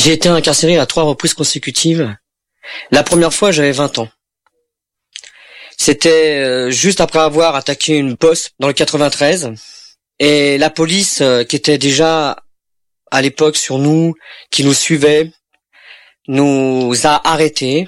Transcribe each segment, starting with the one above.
J'ai été incarcéré à 3 reprises consécutives. La première fois, j'avais 20 ans. C'était juste après avoir attaqué une poste dans le 93. Et la police, qui était déjà à l'époque sur nous, qui nous suivait, nous a arrêtés.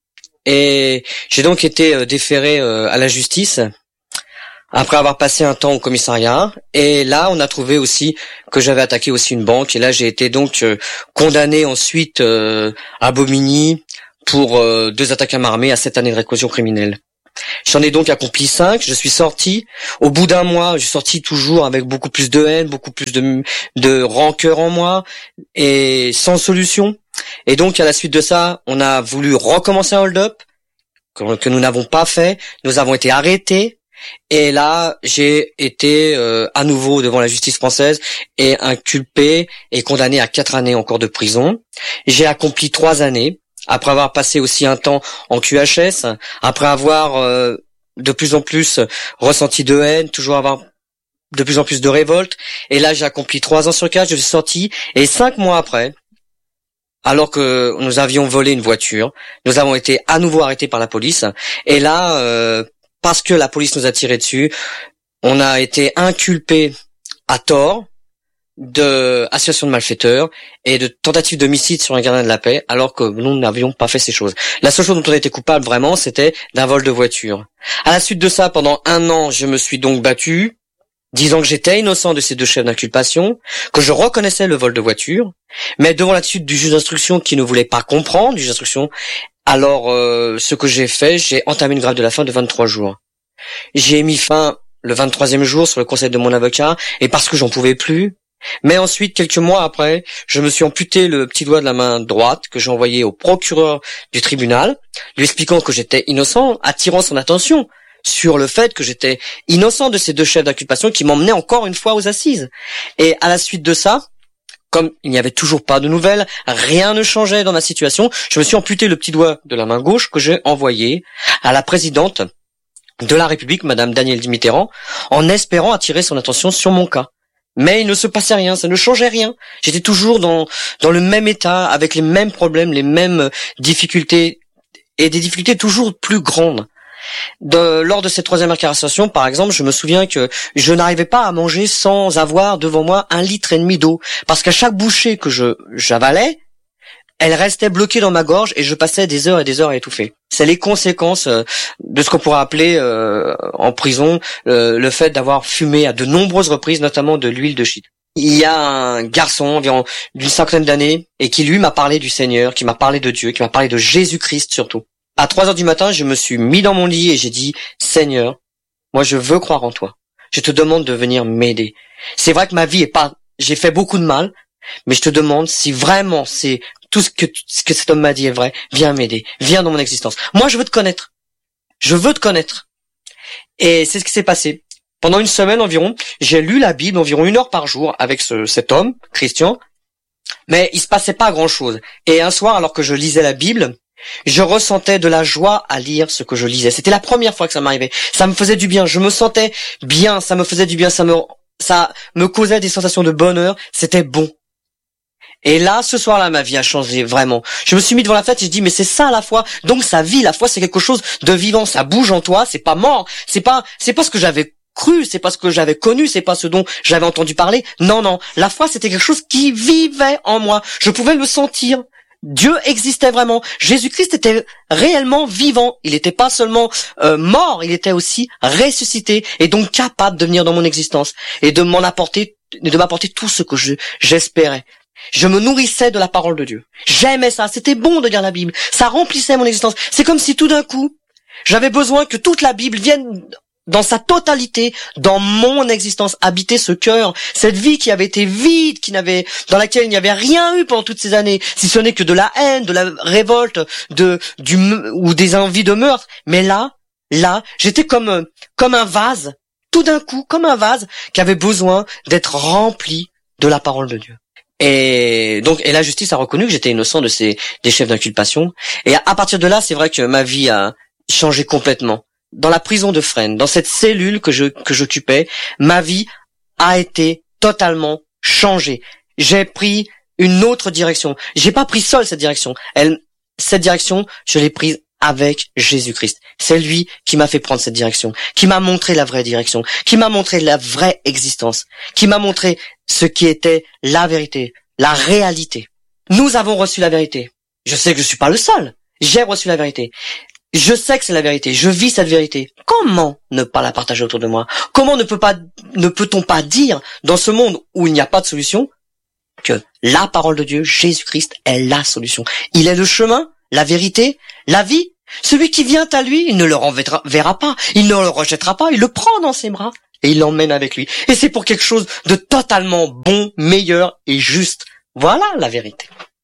Et j'ai donc été déféré à la justice après avoir passé un temps au commissariat. Et là, on a trouvé aussi que j'avais attaqué aussi une banque. Et là, j'ai été donc condamné ensuite à Bobigny pour 2 attaques à main armée à 7 années de réclusion criminelle. J'en ai donc accompli 5. Je suis sorti. Au bout d'un mois, je suis sorti toujours avec beaucoup plus de haine, beaucoup plus de rancœur en moi et sans solution. Et donc, à la suite de ça, on a voulu recommencer un hold-up que nous n'avons pas fait. Nous avons été arrêtés. Et là, j'ai été à nouveau devant la justice française et inculpé et condamné à 4 années encore de prison. J'ai accompli 3 années. Après avoir passé aussi un temps en QHS, après avoir de plus en plus ressenti de haine, toujours avoir de plus en plus de révolte. Et là, j'ai accompli 3 ans sur 4, je suis sorti. Et 5 mois après, alors que nous avions volé une voiture, nous avons été à nouveau arrêtés par la police. Et là, parce que la police nous a tiré dessus, on a été inculpés à tort de association de malfaiteurs et de tentative d'homicide sur un gardien de la paix, alors que nous n'avions pas fait ces choses. La seule chose dont on était coupable vraiment, c'était d'un vol de voiture. À la suite de ça, pendant 1 an, je me suis donc battu, disant que j'étais innocent de ces 2 chefs d'inculpation, que je reconnaissais le vol de voiture, mais devant l'attitude du juge d'instruction qui ne voulait pas comprendre, du juge d'instruction, alors ce que j'ai fait, j'ai entamé une grève de la faim de 23 jours. J'ai mis fin le 23e jour sur le conseil de mon avocat, et parce que j'en pouvais plus. Mais ensuite, quelques mois après, je me suis amputé le petit doigt de la main droite que j'ai envoyé au procureur du tribunal, lui expliquant que j'étais innocent, attirant son attention sur le fait que j'étais innocent de ces 2 chefs d'inculpation qui m'emmenaient encore une fois aux assises. Et à la suite de ça, comme il n'y avait toujours pas de nouvelles, rien ne changeait dans ma situation, je me suis amputé le petit doigt de la main gauche que j'ai envoyé à la présidente de la République, Madame Danielle Mitterrand, en espérant attirer son attention sur mon cas. Mais il ne se passait rien, ça ne changeait rien. J'étais toujours dans le même état, avec les mêmes problèmes, les mêmes difficultés, et des difficultés toujours plus grandes. Lors de cette 3e incarcération, par exemple, je me souviens que je n'arrivais pas à manger sans avoir devant moi 1,5 litre d'eau. Parce qu'à chaque bouchée que j'avalais, elle restait bloquée dans ma gorge et je passais des heures et des heures à étouffer. C'est les conséquences de ce qu'on pourrait appeler en prison le fait d'avoir fumé à de nombreuses reprises, notamment de l'huile de shit. Il y a un garçon environ d'une 50aine d'années et qui lui m'a parlé du Seigneur, qui m'a parlé de Dieu, qui m'a parlé de Jésus-Christ surtout. À 3 heures du matin, je me suis mis dans mon lit et j'ai dit « Seigneur, moi je veux croire en toi. Je te demande de venir m'aider. C'est vrai que ma vie est pas... J'ai fait beaucoup de mal, mais je te demande si vraiment c'est tout ce que cet homme m'a dit est vrai. Viens m'aider. Viens dans mon existence. Moi, je veux te connaître. Je veux te connaître. » Et c'est ce qui s'est passé. Pendant 1 semaine environ, j'ai lu la Bible environ 1 heure par jour avec cet homme, Christian, mais il se passait pas grand-chose. Et un soir, alors que je lisais la Bible, je ressentais de la joie à lire ce que je lisais. C'était la première fois que ça m'arrivait. Ça me faisait du bien. Je me sentais bien. Ça me faisait du bien. Ça me causait des sensations de bonheur. C'était bon. Et là, ce soir-là, ma vie a changé vraiment. Je me suis mis devant la fête et je dis, mais c'est ça la foi. Donc ça vit. La foi, c'est quelque chose de vivant. Ça bouge en toi. C'est pas mort. C'est pas ce que j'avais cru. C'est pas ce que j'avais connu. C'est pas ce dont j'avais entendu parler. Non. La foi, c'était quelque chose qui vivait en moi. Je pouvais le sentir. Dieu existait vraiment. Jésus-Christ était réellement vivant. Il n'était pas seulement mort, il était aussi ressuscité et donc capable de venir dans mon existence et de m'apporter tout ce que j'espérais. Je me nourrissais de la parole de Dieu. J'aimais ça. C'était bon de lire la Bible. Ça remplissait mon existence. C'est comme si tout d'un coup, j'avais besoin que toute la Bible vienne dans sa totalité, dans mon existence, habiter ce cœur, cette vie qui avait été vide, dans laquelle il n'y avait rien eu pendant toutes ces années, si ce n'est que de la haine, de la révolte, ou des envies de meurtre. Mais là, j'étais comme un vase, tout d'un coup, comme un vase qui avait besoin d'être rempli de la parole de Dieu. Et la justice a reconnu que j'étais innocent des chefs d'inculpation. Et à partir de là, c'est vrai que ma vie a changé complètement. Dans la prison de Fresnes, dans cette cellule que j'occupais, ma vie a été totalement changée. J'ai pris une autre direction. J'ai pas pris seul cette direction. Cette direction, je l'ai prise avec Jésus-Christ. C'est lui qui m'a fait prendre cette direction, qui m'a montré la vraie direction, qui m'a montré la vraie existence, qui m'a montré ce qui était la vérité, la réalité. Nous avons reçu la vérité. Je sais que je suis pas le seul. J'ai reçu la vérité. Je sais que c'est la vérité. Je vis cette vérité. Comment ne pas la partager autour de moi? Comment ne peut-on pas dire dans ce monde où il n'y a pas de solution que la parole de Dieu, Jésus-Christ, est la solution. Il est le chemin, la vérité, la vie. Celui qui vient à lui, il ne le renverra pas, il ne le rejettera pas, il le prend dans ses bras et il l'emmène avec lui. Et c'est pour quelque chose de totalement bon, meilleur et juste. Voilà la vérité.